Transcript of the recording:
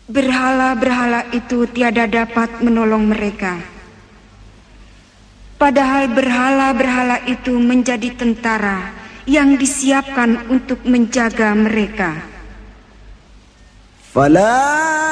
Berhala-berhala itu tiada dapat menolong mereka. Padahal berhala-berhala itu menjadi tentara yang disiapkan untuk menjaga mereka. فلا